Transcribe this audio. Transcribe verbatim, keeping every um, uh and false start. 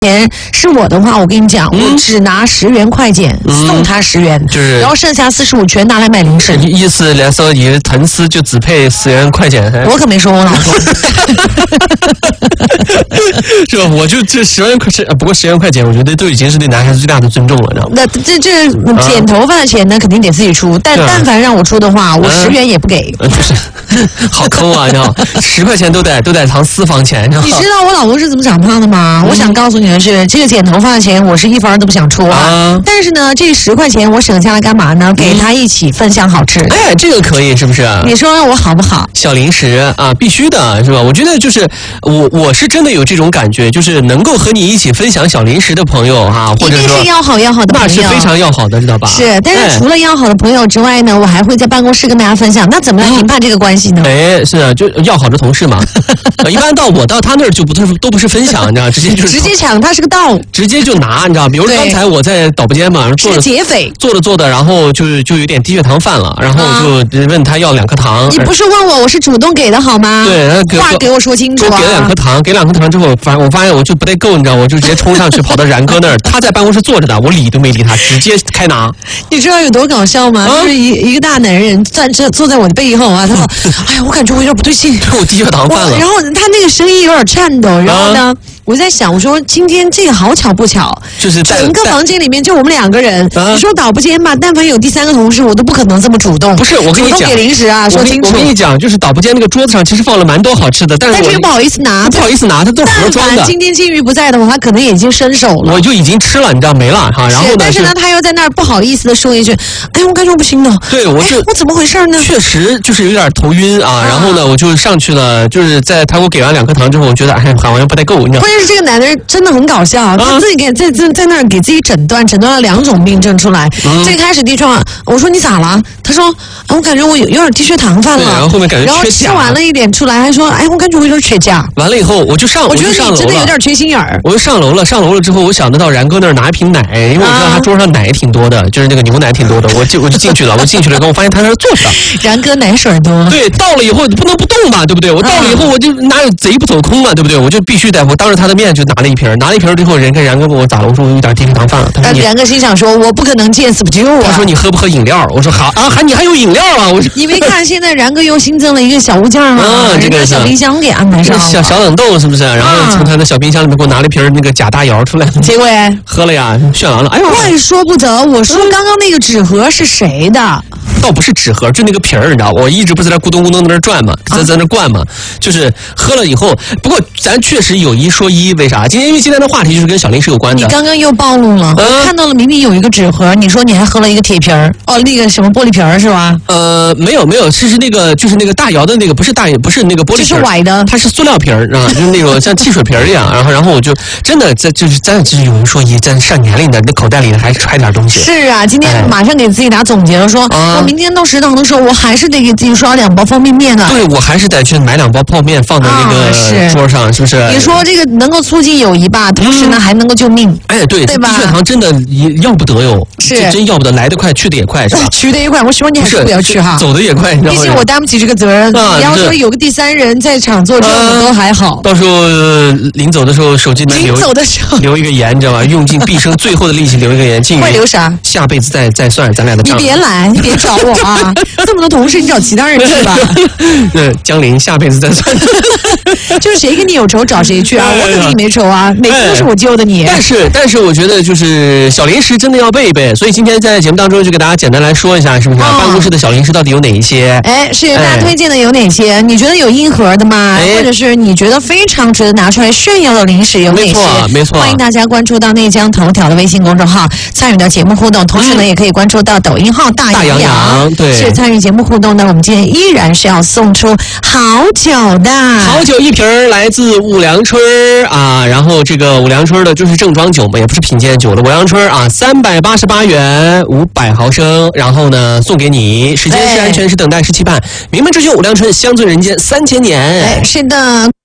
钱是我的话，我跟你讲，嗯、我只拿十元快减，嗯、送他十元，就是，然后剩下四十五全拿来买零食。 意思来说，你腾司就只配十元快减。 我可没说我老公， 是吧？我就这十元快减，不过十元快减，我觉得都已经是对男孩子最大的尊重了，知道吗？ 那这这剪头发的钱呢，肯定得自己出，但但凡让我出的话，我十元也不给。 嗯、就是，好抠啊！你知道，十块钱都得都得藏私房钱，你知道吗？ 你知道我老公是怎么长胖的吗？嗯、我想告诉你的是，这个剪头发的钱我是一分都不想出啊。啊但是呢，这十块钱我省下来干嘛呢？给他一起分享好吃。嗯、 哎，这个可以是不是？ 你说我好不好？ 小零食啊，必须的是吧？我觉得就是我我是真的有这种感觉，就是能够和你一起分享小零食的朋友哈、啊，或者说一定是要好要好的朋友， 那是非常要好的，知道吧？ 是，但是除了要好的朋友之外呢，我还会在办公室跟大家分享。那怎么来评判这个关系呢？ 哎，是啊，就要好的同事嘛。一般到我到他那儿就不都都不是分享，你知道，直接就是直接抢，他是个盗， 直接就拿，你知道。比如刚才我在导播间嘛， 做了劫匪， 做着做的，然后就就有点低血糖犯了，然后我就问他要两颗糖。 你不是问我，我是主动给的好吗？ 对， 话给我说清楚、啊。 我给了两颗糖，给两颗糖之后，发我发现我就不太够，你知道，我就直接冲上去跑到然哥那儿，他在办公室坐着的，我理都没理他，直接开拿。 你知道有多搞笑吗？啊、就是一一个大男人站这坐在我的背后啊，他说：“哎呀，我感觉我有点不对劲， 我低血糖犯了。” 然后他那个声音有点颤抖，然后呢？啊我在想，我说今天这个好巧不巧， 就是整个房间里面就我们两个人。啊、你说导播间吧，但凡有第三个同事，我都不可能这么主动。 不是，我跟你讲， 主动给零食啊，说清楚。 我跟你讲，就是导播间那个桌子上其实放了蛮多好吃的，但是但是又不好意思拿， 不好意思拿，它都盒装的。 但凡今天金鱼不在的话，他可能已经伸手了。 我就已经吃了，你知道没了哈。然后呢， 但是呢，他又在那儿不好意思的说一句：“哎，我感觉我不行了。” 对，我是、 哎、我怎么回事呢？ 确实就是有点头晕啊。然后呢，我就上去了，就是在他给我给完两颗糖之后，我觉得哎好像不太够，你知道。 关键是这个男的人真的很搞笑，啊、他自己给在在在那儿给自己诊断，诊断了两种病症出来。嗯、最开始第一状，我说你咋了？他说、啊、我感觉我有有点低血糖犯了。 然后后面感觉然后吃完了一点出来，还说哎，我感觉我有点缺钾。 完了以后，我就上， 我觉得你真的有点缺心眼儿。我就上楼了，上楼了之后，我想得到然哥那儿拿一瓶奶，因为我知道他桌上奶挺多的，就是那个牛奶挺多的，我就我就进去了，我进去了，然后我发现他在那坐着。 然哥奶水多。 对，到了以后你不能不动嘛，对不对？我到了以后我就哪有贼不走空嘛，对不对？我就必须得，我当着他的面就拿了一瓶，拿了一瓶之后，人跟然哥问我咋了，我说我有点低血糖犯了。他说然哥心想说，我不可能见死不救啊。 他说你喝不喝饮料？我说好啊，还你还有饮料啊？我说你没看现在然哥又新增了一个小物件吗？ 啊，这个小冰箱给安排上了， 小小冷冻是不是？然后从他的小冰箱里面给我拿了一瓶那个假大窑出来， 结果喝了呀，炫完了。哎呦， 我也说不得，我说刚刚那个纸盒是谁的？ 倒不是纸盒，就那个瓶儿，你知道，我一直不是在咕咚咕咚在那转嘛，在在那灌嘛，就是喝了以后。不过咱确实有一说一，为啥？今天因为今天的话题就是跟小零食有关的。 你刚刚又暴露了，嗯、我看到了，明明有一个纸盒，你说你还喝了一个铁瓶儿，哦，那个什么玻璃瓶儿是吧？ 呃，没有没有，是是那个就是那个大窑的那个，不是大不是那个玻璃瓶， 是崴的， 它是塑料瓶儿啊，就是那种像汽水瓶儿一样。然后然后我就真的在就是咱就是有人说一，咱上年龄的那口袋里还揣点东西。 是啊，今天马上给自己打总结了，说、哎、我明天到食堂的时候，我还是得给自己刷两包方便面呢。 对，我还是得去买两包泡面放在那个桌上，啊、是, 是不是？ 你说这个能够促进友谊吧，同时呢、嗯、还能够救命。 哎，对， 对吧？ 低血糖真的要不得哟， 是真要不得，来得快，去得也快，是吧？ 去得也快，我希望你还是不要去哈， 走得也快。 毕竟我担不起这个责任。啊、你要说有个第三人在场做这个都还好。 到时候临走的时候，手机里面留临走的时候留一个言，你知道吧？用尽毕生最后的力气留一个言， 会留啥？ 下辈子再再算咱俩的账。 你别来，你别找我啊！这么多同事，你找其他人去吧。 对，江林，下辈子再算。 就是谁跟你有仇找谁去啊？我跟你没仇啊，每次都是我救的你。 但是，但是我觉得就是小零食真的要备一备，所以今天在节目当中就给大家简单来说一下，是不是？哦、办公室的小零食到底有哪一些？ 哎，是大家推荐的有哪些？哎、你觉得有硬核的吗？哎、或者是你觉得非常值得拿出来炫耀的零食有哪些？ 没错，没错。 欢迎大家关注到内江头条的微信公众号，参与到节目互动。同时呢，嗯、也可以关注到抖音号大洋洋。 大洋洋对， 是参与节目互动呢，我们今天依然是要送出好酒的， 好酒一瓶来自五粮春啊，然后这个五粮春的就是正装酒嘛，也不是品鉴酒的五粮春啊，三百八十八元五百毫升，然后呢送给你，时间是安全是等待是期盼，名门之酒五粮春，香醉人间三千年。 哎，是的。